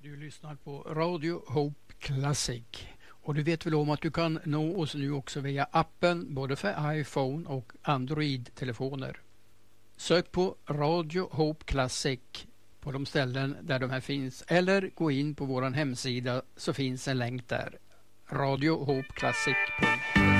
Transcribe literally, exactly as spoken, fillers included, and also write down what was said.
Du lyssnar på Radio Hope Classic. Och du vet väl om att du kan nå oss nu också via appen både för iPhone och Android-telefoner. Sök på Radio Hope Classic på de ställen där de här finns. Eller gå in på vår hemsida så finns en länk där. radio hope classic punkt se